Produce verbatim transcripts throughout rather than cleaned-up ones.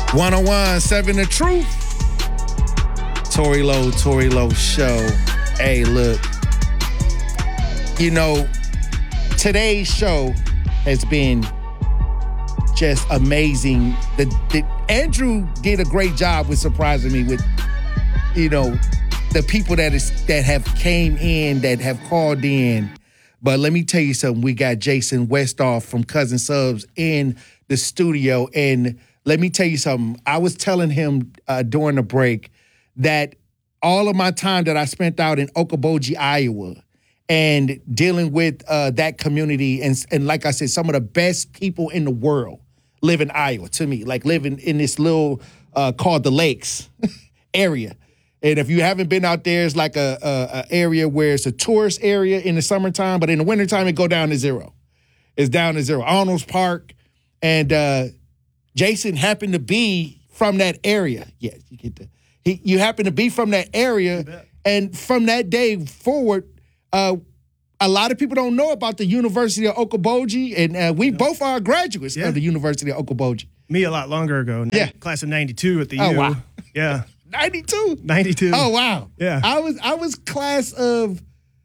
one oh one point seven The Truth. Tory Lowe, Tory Lowe Show. Hey, look. You know, today's show has been just amazing. The, the Andrew did a great job with surprising me with, you know, the people that is that have came in, that have called in. But let me tell you something. We got Jason Westhoff from Cousin Subs in the studio. And let me tell you something. I was telling him uh, during the break that all of my time that I spent out in Okoboji, Iowa, and dealing with uh, that community, and, and like I said, some of the best people in the world live in Iowa, to me, like living in this little, uh, called the Lakes area. And if you haven't been out there, it's like a, a, a area where it's a tourist area in the summertime, but in the wintertime, it go down to zero. It's down to zero. Arnold's Park. And uh, Jason happened to be from that area. Yes, you get the, he, you happen to be from that area. And from that day forward, uh, a lot of people don't know about the University of Okoboji, and uh, we yeah. both are graduates yeah. of the University of Okoboji. Me a lot longer ago. Yeah. Class of ninety-two at the oh, U. Wow. Yeah. ninety-two ninety-two Oh, wow. Yeah. I was I was class of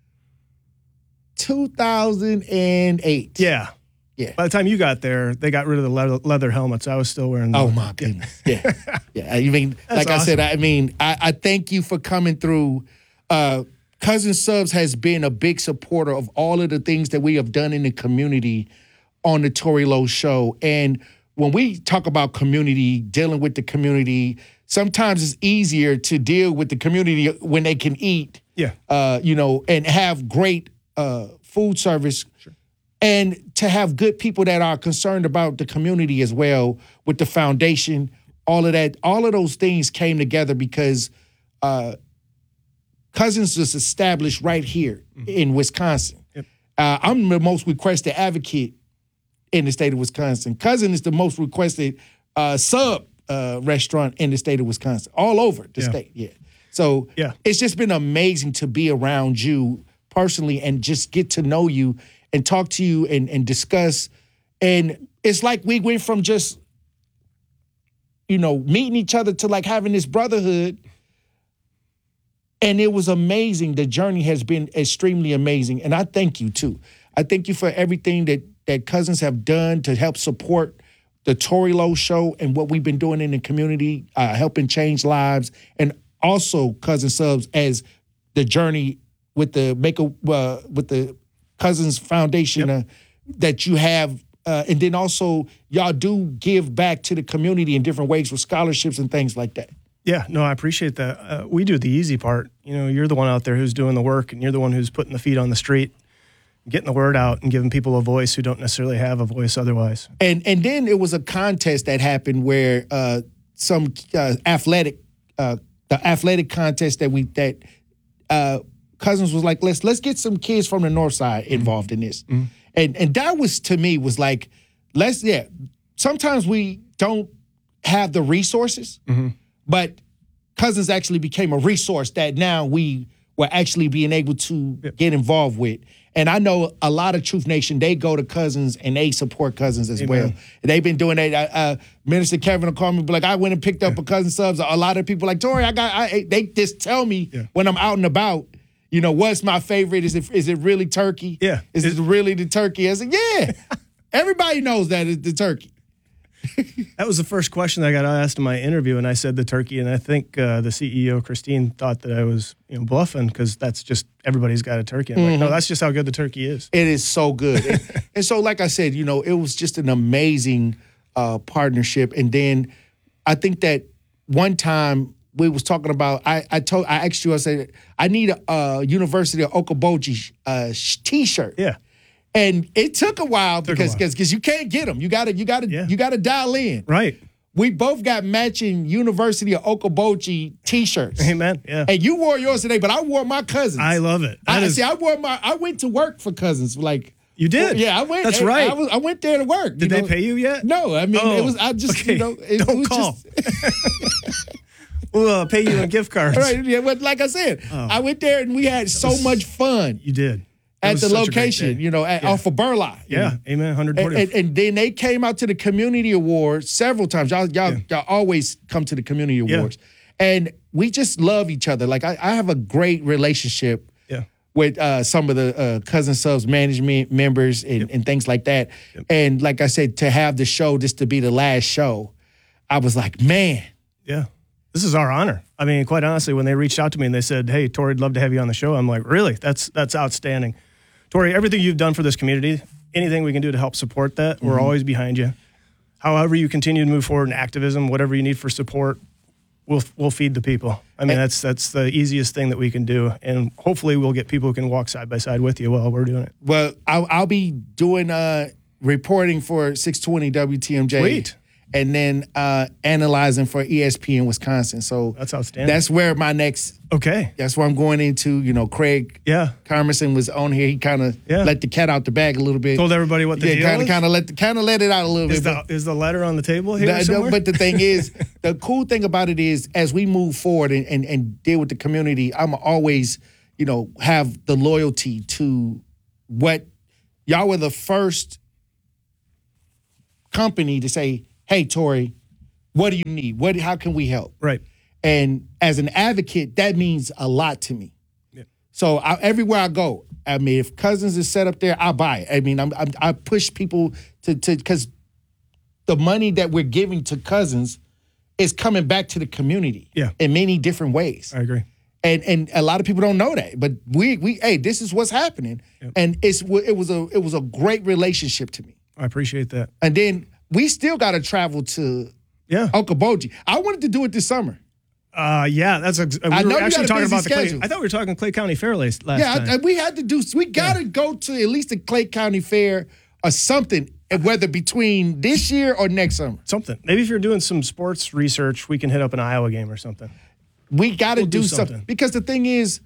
two thousand eight Yeah. Yeah. By the time you got there, they got rid of the leather, leather helmets. I was still wearing them. Oh, my goodness. Yeah. Yeah. I mean, like awesome. I said, I mean, I, I thank you for coming through. Uh, Cousin Subs has been a big supporter of all of the things that we have done in the community on the Tory Lowe Show. And when we talk about community, dealing with the community, sometimes it's easier to deal with the community when they can eat, yeah, uh, you know, and have great uh, food service, sure. and to have good people that are concerned about the community as well with the foundation, all of that, all of those things came together because uh, Cousins was established right here mm-hmm. in Wisconsin. Yep. Uh, I'm the most requested advocate in the state of Wisconsin. Cousin is the most requested uh, sub uh, restaurant in the state of Wisconsin, all over the yeah. state. Yeah. So yeah. it's just been amazing to be around you personally and just get to know you and talk to you and, and discuss. And it's like we went from just, you know, meeting each other to like having this brotherhood. And it was amazing. The journey has been extremely amazing. And I thank you, too. I thank you for everything that, that Cousins have done to help support the Tory Lowe Show and what we've been doing in the community, uh, helping change lives. And also Cousin Subs as the journey with the make a, uh, with the Cousins Foundation yep. uh, that you have. Uh, and then also y'all do give back to the community in different ways with scholarships and things like that. Yeah, no, I appreciate that. Uh, we do the easy part. You know, you're the one out there who's doing the work, and you're the one who's putting the feet on the street, getting the word out, and giving people a voice who don't necessarily have a voice otherwise. And and then it was a contest that happened where uh, some uh, athletic, uh, the athletic contest that we that uh, Cousins was like, let's let's get some kids from the North Side involved mm-hmm. in this, mm-hmm. and and that was to me was like, let's yeah. Sometimes we don't have the resources. Mm-hmm. But Cousins actually became a resource that now we were actually being able to yep. get involved with. And I know a lot of Truth Nation, they go to Cousins and they support Cousins as Amen. well. And they've been doing that. Uh, uh, Minister Kevin will call me, be like, I went and picked up yeah. a Cousin Subs. A lot of people like, Tory, I got, I, they just tell me yeah. when I'm out and about, you know, what's my favorite? Is it is it really turkey? Yeah. Is it really the turkey? I said, yeah. Everybody knows that it's the turkey. That was the first question I got asked in my interview, and I said the turkey, and I think uh, the C E O, Christine, thought that I was you know, bluffing because that's just, everybody's got a turkey. I'm mm-hmm. like, no, that's just how good the turkey is. It is so good. and, and so, like I said, you know, it was just an amazing uh, partnership. And then I think that one time we was talking about, I, I told, I asked you, I said, I need a, a University of Okoboji uh, T-shirt. Yeah. And it took a while took because because because you can't get them. You gotta you gotta yeah. you gotta dial in. Right. We both got matching University of Okoboji T-shirts. Amen. Yeah. And you wore yours today, but I wore my Cousins. I love it. I is... see. I wore my. I went to work for Cousins. Like you did. Yeah, I went. That's I, right. I, was, I went there to work. Did you they know? pay you yet? No. I mean, oh, it was. I just okay. you know. It, Don't it was call. Just... We'll uh, pay you in gift cards. Right. Yeah. But like I said, oh. I went there and we had so much fun. You did. at was the such a great location, day. you know, at, Yeah. off of Burleigh. you Yeah, know. amen. one hundred And, forty. and, and then they came out to the community awards several times. Y'all, y'all, Yeah. y'all always come to the community Yeah. awards, and we just love each other. Like I, I have a great relationship yeah. with uh, some of the uh, Cousin Subs management members and, and things like that. And like I said, to have the show just to be the last show, I was like, man. Yeah. This is our honor. I mean, quite honestly, when they reached out to me and they said, hey, Tori, I'd love to have you on the show, I'm like, really? That's that's outstanding. Tori, everything you've done for this community, anything we can do to help support that, mm-hmm. we're always behind you. However you continue to move forward in activism, whatever you need for support, we'll we'll feed the people. I mean, that's that's the easiest thing that we can do. And hopefully we'll get people who can walk side by side with you while we're doing it. Well, I'll, I'll be doing uh, reporting for six twenty W T M J. Sweet. And then uh, analyzing for E S P in Wisconsin. So That's outstanding. That's where my next, okay. that's where I'm going into. You know, Craig Yeah. Carmerson was on here. He kind of Yeah. let the cat out the bag a little bit. Told everybody what the yeah, deal kinda, is? kind of let the kind of let it out a little Is bit. the, is the letter on the table here The- the- somewhere? but the thing is, the cool thing about it is, as we move forward and, and, and deal with the community, I'm always, you know, have the loyalty to what y'all were the first company to say, hey, Tori, what do you need? What? How can we help? Right. And as an advocate, that means a lot to me. Yeah. So I, everywhere I go, I mean, if Cousins is set up there, I buy it. I mean, I'm, I'm, I push people to to because the money that we're giving to Cousins is coming back to the community. Yeah. In many different ways. I agree. And and a lot of people don't know that, but we we hey, this is what's happening, Yep. and it's it was a it was a great relationship to me. I appreciate that. And then we still got to travel to Yeah. Okoboji. I wanted to do it this summer. Uh, yeah, that's a, we I were know you actually got a talking busy about the Clay. schedule. I thought we were talking Clay County Fair last last Yeah, time. I, I- we had to do. We got to go to at least the Clay County Fair or something, whether between this year or next summer. something. Maybe if you're doing some sports research, we can hit up an Iowa game or something. We got to We'll do, do something. something. because the thing is,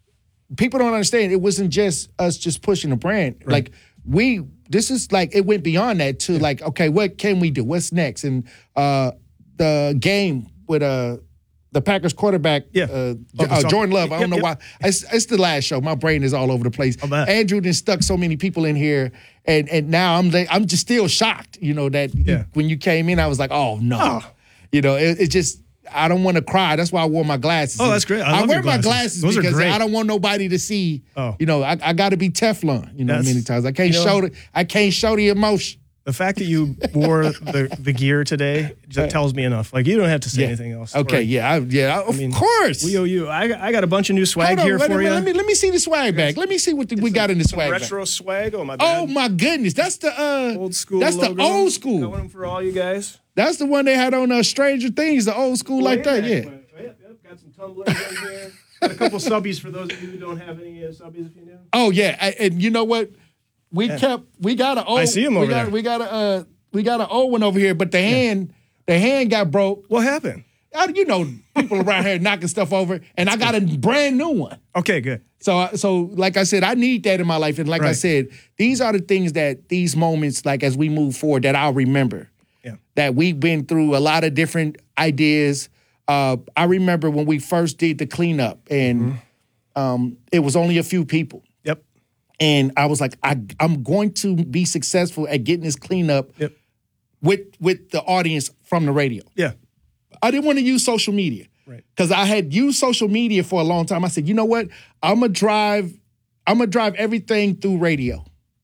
people don't understand. It wasn't just us just pushing the brand. Like we, this is like it went beyond that to like, okay, what can we do? What's next? And uh, the game with uh the Packers quarterback, Yeah. uh, Oh, uh, so- Jordan Love. I don't Yep, know yep. why. It's, it's the last show. My brain is all over the place. I bet. Andrew done stuck so many people in here, and and now I'm like, I'm just still shocked. You know that you- Yeah. when you came in, I was like, oh no, Oh. you know, it, it just. I don't want to cry. That's why I wore my glasses. Oh, that's great. I love wear your my glasses. glasses Those are because great. I don't want nobody to see. Oh. You know, I, I got to be Teflon. You know, That's- many times I can't you know- show the I can't show the emotion. The fact that you wore the, the gear today just tells me enough. Like, you don't have to say Yeah. anything else. Okay, Tori. yeah, I, yeah, of mean, course. We owe you. I, got- I got a bunch of new swag Hold on, here wait a for minute. you. Let me let me see the swag bag. Let me see what the, we got in the Some swag bag. retro swag. Oh, my Oh bad. my goodness, that's the uh, Old school That's logo. the old Got school. one for all you guys. That's the one they had on uh, Stranger Things, the old school like that. Way Yeah. back when. Yep, yep. Got some tumblers in here. Got a couple subbies for those of you who don't have any uh, subbies, if you know. Oh yeah, I- and you know what? We kept we got an old. I see 'em we over got, there. We got a uh, we got an old one over here, but the hand the hand got broke. What happened? I- You know, people around here knocking stuff over, and I got a brand new one. Okay, good. So, I- so like I said, I need that in my life, and like I Right. said, these are the things that these moments, like as we move forward, that I'll remember. Yeah. That we've been through a lot of different ideas. Uh, I remember when we first did the cleanup, and Mm-hmm. um, it was only a few people. Yep. And I was like, I, I'm going to be successful at getting this cleanup Yep. with with the audience from the radio. Yeah. I didn't want to use social media. Right. Because I had used social media for a long time. I said, you know what? I'm gonna drive, I'm gonna drive everything through radio.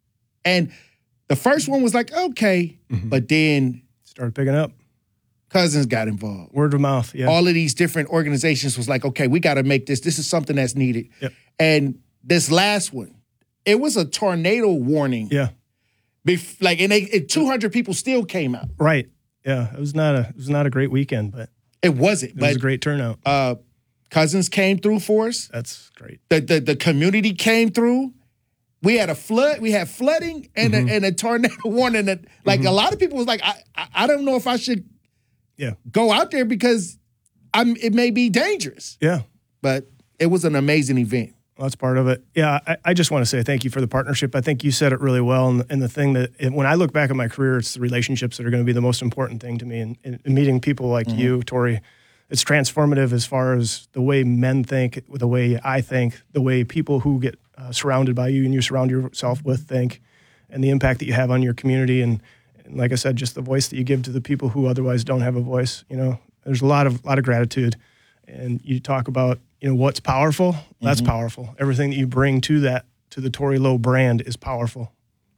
And the first one was like, okay, Mm-hmm. but then Started picking up. Cousins got involved. Word of mouth. Yeah. All of these different organizations was like, okay, we got to make this. This is something that's needed. Yep. And this last one, it was a tornado warning. yeah. Bef- like, and, they, and two hundred people still came out. Right. Yeah. It was not a it was not a great weekend, but It wasn't, it but was a great turnout. uh, Cousins came through for us. That's great. The, the the community came through. We had a flood. We had flooding and Mm-hmm. a, and a tornado warning. That like a lot of people was like, I, I I don't know if I should Yeah. go out there because I'm. It may be dangerous. Yeah. But it was an amazing event. Well, that's part of it. Yeah, I, I just want to say thank you for the partnership. I think you said it really well. And, and the thing that, it, when I look back at my career, it's the relationships that are going to be the most important thing to me. And, and meeting people like Mm-hmm. you, Tori, it's transformative as far as the way men think, the way I think, the way people who get uh, surrounded by you and you surround yourself with think, and the impact that you have on your community. And, and like I said, just the voice that you give to the people who otherwise don't have a voice. You know, there's a lot of lot of gratitude. And you talk about, you know, what's powerful. That's mm-hmm. powerful. Everything that you bring to that, to the Tory Lowe brand is powerful.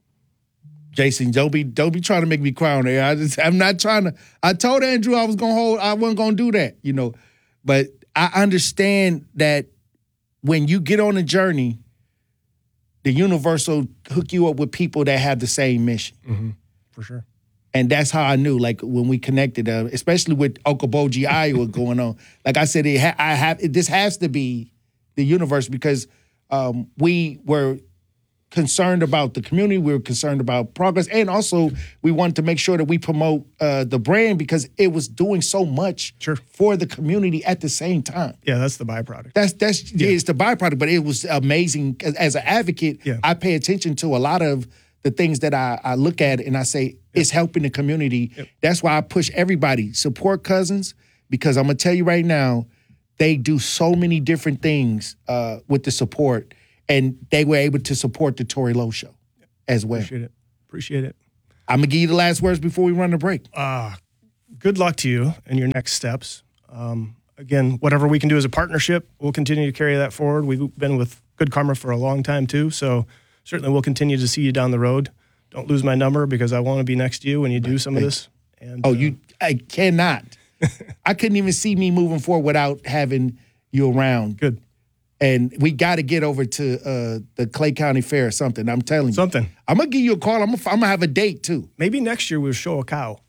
Jason, don't be don't be trying to make me cry on there. I just I'm not trying to. I told Andrew I was gonna hold. I wasn't gonna do that, you know. But I understand that when you get on a journey, the universe will hook you up with people that have the same mission. Mm-hmm. For sure. And that's how I knew, like when we connected, uh, especially with Okoboji Iowa going on. Like I said, it ha- I have it, this has to be the universe because um, we were concerned about the community, we were concerned about progress, and also we wanted to make sure that we promote uh, the brand because it was doing so much sure. for the community at the same time. Yeah, that's the byproduct. That's that's yeah. it's the byproduct, but it was amazing. As, as an advocate, yeah. I pay attention to a lot of the things that I, I look at and I say yep. it's helping the community. Yep. That's why I push everybody support Cousins because I'm gonna tell you right now, they do so many different things uh, with the support. And they were able to support the Tory Lowe Show as well. Appreciate it. Appreciate it. I'm going to give you the last words before we run the break. Uh, good luck to you and your next steps. Um, again, whatever we can do as a partnership, we'll continue to carry that forward. We've been with Good Karma for a long time, too. So certainly we'll continue to see you down the road. Don't lose my number because I want to be next to you when you do some of this. And Oh, uh, you? I cannot. I couldn't even see me moving forward without having you around. Good. And we got to get over to uh, the Clay County Fair or something. I'm telling you. Something. I'm going to give you a call. I'm going to have a date, too. Maybe next year we'll show a cow.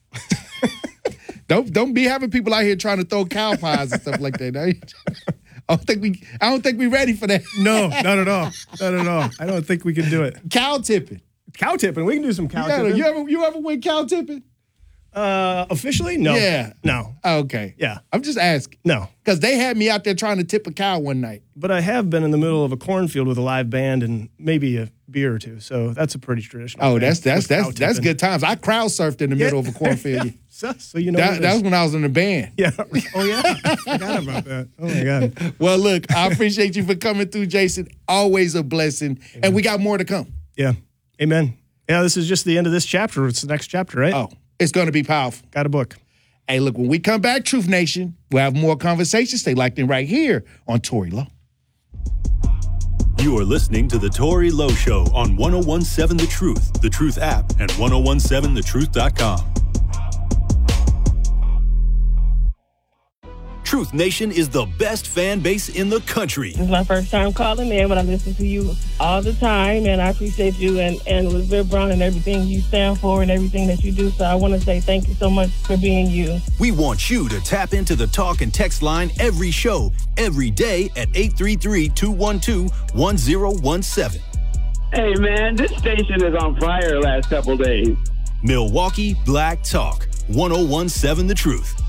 don't don't be having people out here trying to throw cow pies and stuff like that. I don't think we I don't think we're ready for that. No, not at all. Not at all. I don't think we can do it. Cow tipping. Cow tipping. We can do some cow you tipping. You ever you ever went cow tipping? Uh, officially? No. Yeah. No. Okay. Yeah. I'm just asking. No. Because they had me out there trying to tip a cow one night. But I have been in the middle of a cornfield with a live band and maybe a beer or two. So that's a pretty traditional Oh, thing that's that's with cow that's that's tipping. good times. I crowd surfed in the Yeah. middle of a cornfield. Yeah. So, so you know That, what it that is. was when I was in the band. Yeah. Oh, yeah. I forgot about that. Oh, my God. Well, look, I appreciate you for coming through, Jason. Always a blessing. Amen. And we got more to come. Yeah. Amen. Yeah, this is just the end of this chapter. It's the next chapter, right? Oh, it's going to be powerful. Got a book. Hey, look, when we come back, Truth Nation, we'll have more conversations. Stay locked in right here on Tory Lowe. You are listening to The Tory Lowe Show on one oh one seven The Truth, The Truth app, and ten seventeen the truth dot com. Truth Nation is the best fan base in the country. This is my first time calling in, but I listen to you all the time, and I appreciate you and, and Elizabeth Brown and everything you stand for and everything that you do. So I want to say thank you so much for being you. We want you to tap into the talk and text line every show, every day at eight three three, two one two, one oh one seven. Hey, man, this station is on fire the last couple days. Milwaukee Black Talk, ten seventeen The Truth.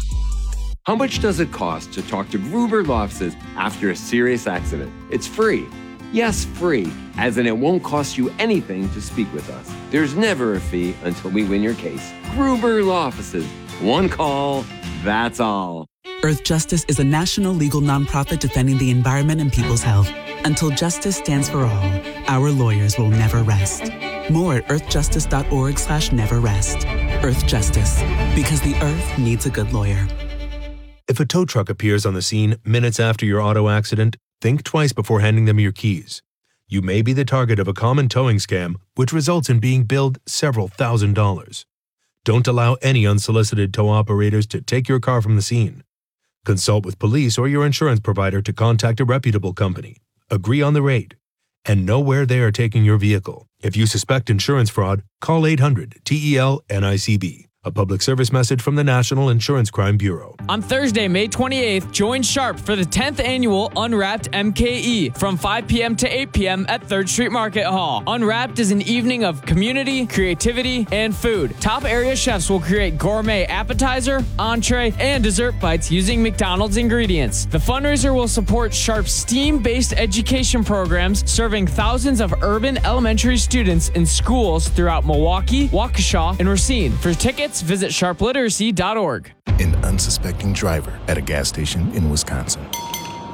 How much does it cost to talk to Gruber Law Offices after a serious accident? It's free. Yes, free, as in it won't cost you anything to speak with us. There's never a fee until we win your case. Gruber Law Offices. One call, that's all. Earth Justice is a national legal nonprofit defending the environment and people's health. Until justice stands for all, our lawyers will never rest. More at earthjustice.org slash never rest. Earth Justice, because the earth needs a good lawyer. If a tow truck appears on the scene minutes after your auto accident, think twice before handing them your keys. You may be the target of a common towing scam, which results in being billed several thousand dollars. Don't allow any unsolicited tow operators to take your car from the scene. Consult with police or your insurance provider to contact a reputable company. Agree on the rate. And know where they are taking your vehicle. If you suspect insurance fraud, call eight hundred T E L N I C B. A public service message from the National Insurance Crime Bureau. On Thursday, May twenty-eighth, join Sharp for the tenth annual Unwrapped M K E from five p.m. to eight p.m. at third Street Market Hall. Unwrapped is an evening of community, creativity, and food. Top area chefs will create gourmet appetizer, entree, and dessert bites using McDonald's ingredients. The fundraiser will support Sharp's STEAM-based education programs serving thousands of urban elementary students in schools throughout Milwaukee, Waukesha, and Racine. For tickets, visit sharp literacy dot org. An unsuspecting driver at a gas station in Wisconsin.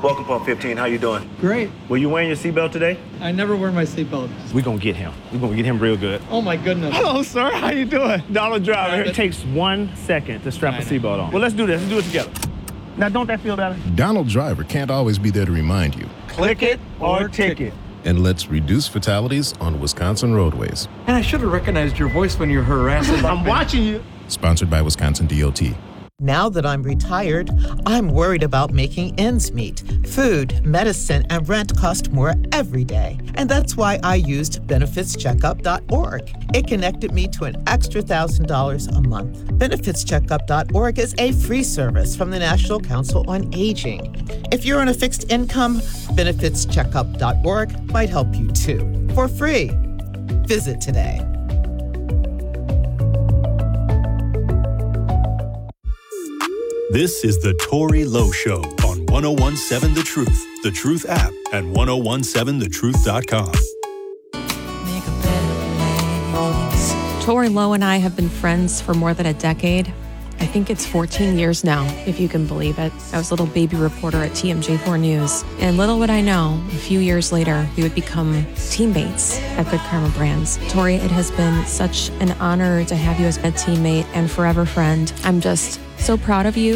Welcome, Pump fifteen. How you doing? Great. Were you wearing your seatbelt today? I never wear my seatbelt. We're going to get him. We're going to get him real good. Oh, my goodness. Hello, sir. How you doing? Donald Driver. It takes one second to strap a seatbelt on. Well, let's do this. Let's do it together. Now, don't that feel better? Donald Driver can't always be there to remind you. Click it or ticket. And let's reduce fatalities on Wisconsin roadways. And I should have recognized your voice when you're harassing. I'm watching you. Sponsored by Wisconsin D O T. Now that I'm retired, I'm worried about making ends meet. Food, medicine, and rent cost more every day. And that's why I used benefits checkup dot org. It connected me to an extra one thousand dollars a month. benefits checkup dot org is a free service from the National Council on Aging. If you're on a fixed income, benefits checkup dot org might help you too. For free. Visit today. This is the Tori Lowe Show on one oh one seven The Truth, The Truth app, and ten seventeen the truth dot com. Tori Lowe and I have been friends for more than a decade. I think it's fourteen years now, if you can believe it. I was a little baby reporter at T M J four News. And little would I know, a few years later, we would become teammates at Good Karma Brands. Tori, it has been such an honor to have you as a teammate and forever friend. I'm just so proud of you.